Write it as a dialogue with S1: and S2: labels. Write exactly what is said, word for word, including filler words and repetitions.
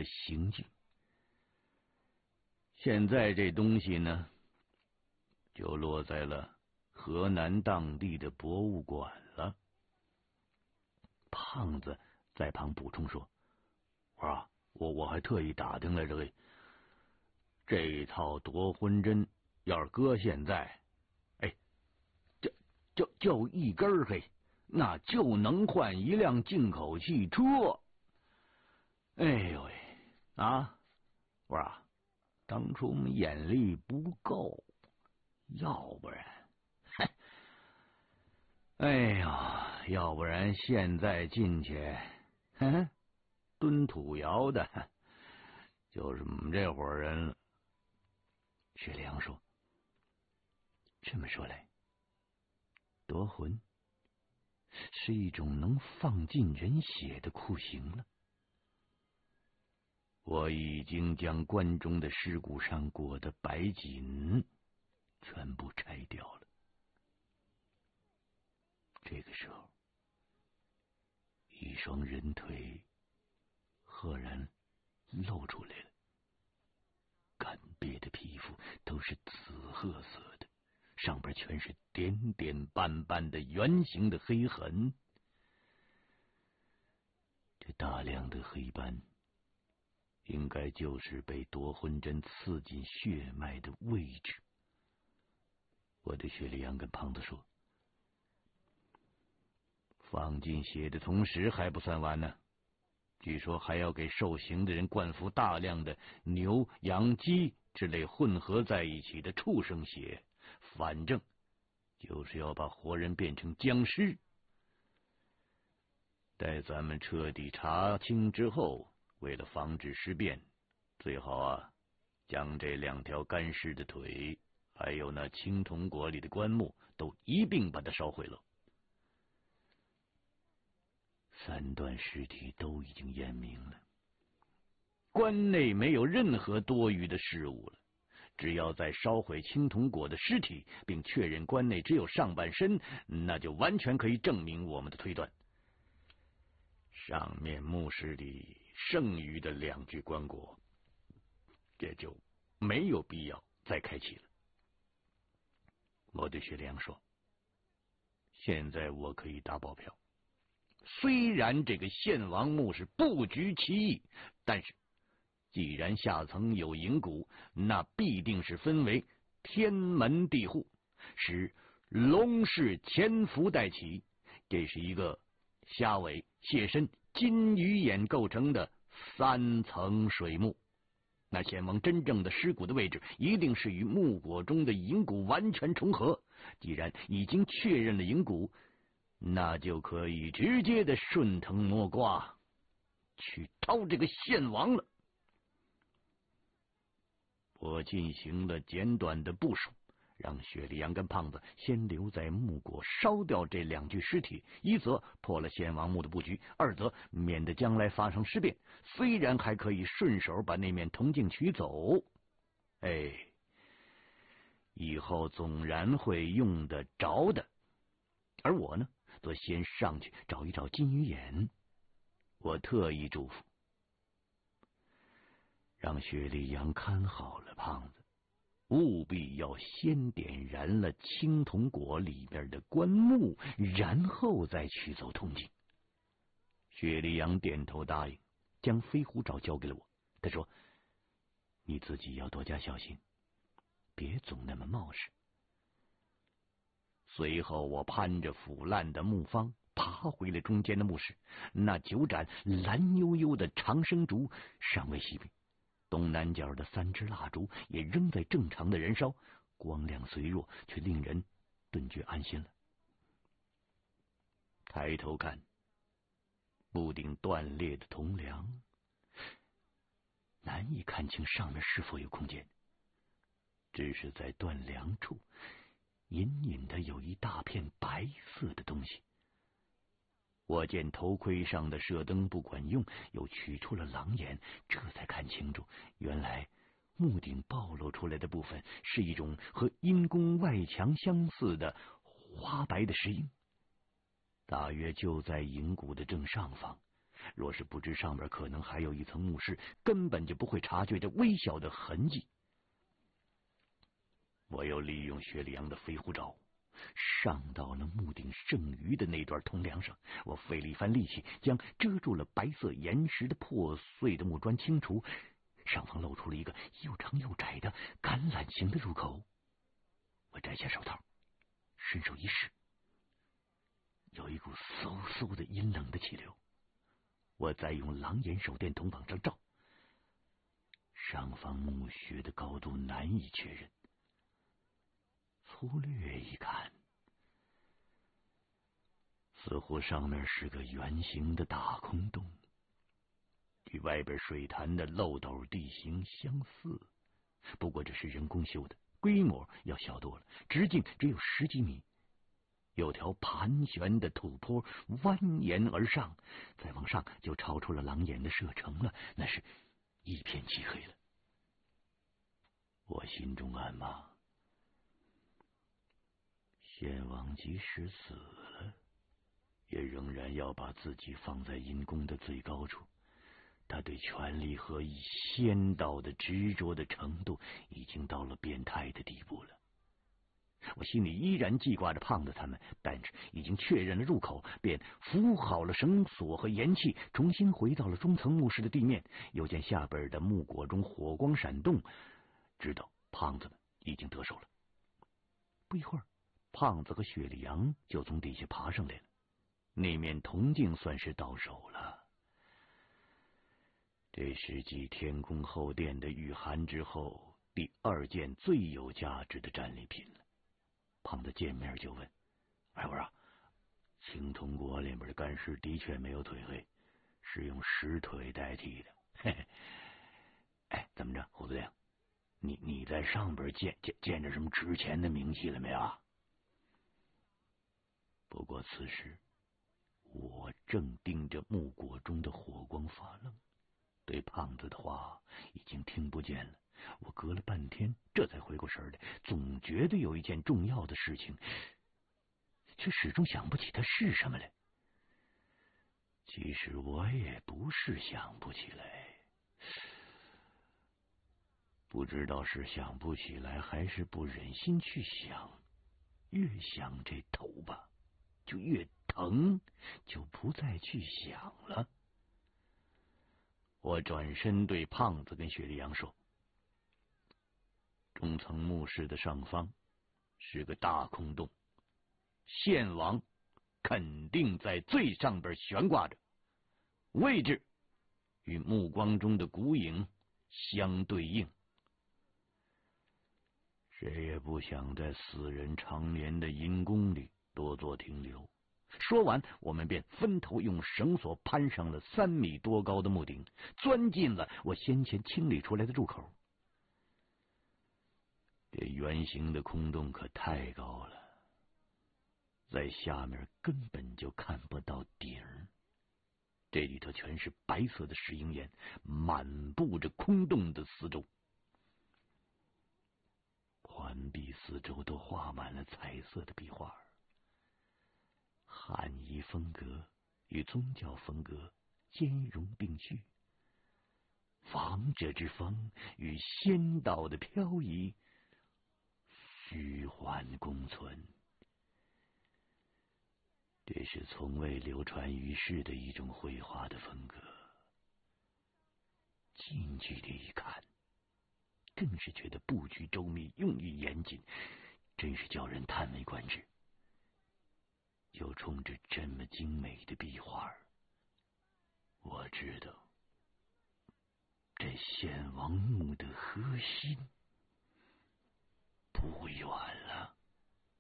S1: 行迹。现在这东西呢，就落在了河南当地的博物馆了。胖子在旁补充说：“我说啊，我我还特意打听来着，嘿，这套夺魂针要是搁现在，哎，就就就一根儿，嘿，那就能换一辆进口汽车。哎呦喂，啊，我说啊，当初我们眼力不够，要不然，嗨。”哎呀，要不然现在进去，哼，蹲土窑的，就是我们这伙人了。薛良说：“这么说来，夺魂是一种能放尽人血的酷刑了。我已经将棺中的尸骨上裹的白锦全部拆掉了。这个时候，一双人腿赫然露出来了，干瘪的皮肤都是紫褐色的，上边全是点点斑斑的圆形的黑痕。这大量的黑斑，应该就是被夺魂针刺进血脉的位置。我对薛立阳跟胖子说：“放进血的同时还不算完呢，据说还要给受刑的人灌服大量的牛、羊、鸡之类混合在一起的畜生血，反正就是要把活人变成僵尸。待咱们彻底查清之后，为了防止尸变，最好啊，将这两条干尸的腿，还有那青铜椁里的棺木，都一并把它烧毁了。三段尸体都已经验明了，棺内没有任何多余的事物了。只要再烧毁青铜椁的尸体，并确认棺内只有上半身，那就完全可以证明我们的推断。上面墓室里剩余的两具棺椁，也就没有必要再开启了。”我对薛良说：“现在我可以打保票，虽然这个献王墓是布局奇异，但是既然下层有营骨，那必定是分为天门地户，使龙氏潜伏待起。这是一个虾尾、蟹身、金鱼眼构成的三层水墓。那献王真正的尸骨的位置，一定是与墓椁中的营骨完全重合。既然已经确认了营骨，那就可以直接的顺藤摸瓜，去掏这个献王了。”我进行了简短的部署，让薛立阳跟胖子先留在墓椁烧掉这两具尸体，一则破了献王墓的布局，二则免得将来发生尸变，虽然还可以顺手把那面铜镜取走，哎，以后总然会用得着的。而我呢，则先上去找一找金鱼眼。我特意嘱咐，让薛立阳看好了胖子，务必要先点燃了青铜椁里边的棺木，然后再取走铜镜。薛立阳点头答应，将飞狐爪交给了我。他说：“你自己要多加小心，别总那么冒失。”随后我攀着腐烂的木方爬回了中间的墓室，那九盏蓝幽幽的长生烛尚未熄灭，东南角的三支蜡烛也仍在正常的燃烧，光亮虽弱，却令人顿觉安心了。抬头看，屋顶断裂的铜梁，难以看清上面是否有空间，只是在断梁处隐隐的有一大片白色的东西。我见头盔上的射灯不管用，又取出了狼眼，这才看清楚，原来墓顶暴露出来的部分是一种和阴宫外墙相似的花白的石英，大约就在营骨的正上方， 若是不知上边可能还有一层墓室，根本就不会察觉这微小的痕迹。我又利用薛礼阳的飞狐爪，上到了墓顶剩余的那段铜梁上。我费了一番力气，将遮住了白色岩石的破碎的木砖清除，上方露出了一个又长又窄的橄榄形的入口。我摘下手套，伸手一试，有一股嗖嗖的阴冷的气流。我再用狼眼手电筒往上照，上方墓穴的高度难以确认，粗略一看，似乎上面是个圆形的大空洞，与外边水潭的漏斗地形相似。不过这是人工修的，规模要小多了，直径只有十几米。有条盘旋的土坡蜿蜒而上，再往上就超出了狼眼的射程了，那是一片漆黑了。我心中暗骂，献王即使死了，也仍然要把自己放在阴宫的最高处。他对权力和以仙道的执着的程度已经到了变态的地步了。我心里依然记挂着胖子他们，但是已经确认了入口，便扶好了绳索和岩器，重新回到了中层墓室的地面。又见下边的木椁中火光闪动，知道胖子们已经得手了。不一会儿，胖子和雪里阳就从底下爬上来了，那面铜镜算是到手了。这是继天宫后殿的御寒之后第二件最有价值的战利品了。胖子见面就问：“哎，我说，青铜锅里面的干尸的确没有腿黑，是用石腿代替的。嘿嘿，哎，怎么着，胡子亮，你你在上边见见见着什么值钱的冥器了没有啊？”不过此时我正盯着木椁中的火光发愣，对胖子的话已经听不见了。我隔了半天这才回过神来，总觉得有一件重要的事情，却始终想不起它是什么来。其实我也不是想不起来，不知道是想不起来还是不忍心去想，越想这头吧就越疼，就不再去想了。我转身对胖子跟雪莉阳说：“中层墓室的上方是个大空洞，献王肯定在最上边悬挂着，位置与目光中的古影相对应。谁也不想在死人长眠的阴宫里多做停留。”说完，我们便分头用绳索攀上了三米多高的木顶，钻进了我先前清理出来的入口。这圆形的空洞可太高了，在下面根本就看不到顶儿。这里头全是白色的石英岩，满布着空洞的四周，环壁四周都画满了彩色的壁画。汉仪风格与宗教风格兼容并蓄，王者之风与仙道的飘移虚幻共存。这是从未流传于世的一种绘画的风格。近距离一看，更是觉得布局周密，用意严谨，真是叫人叹为观止。又冲着这么精美的壁画，我知道这献王墓的核心不远了。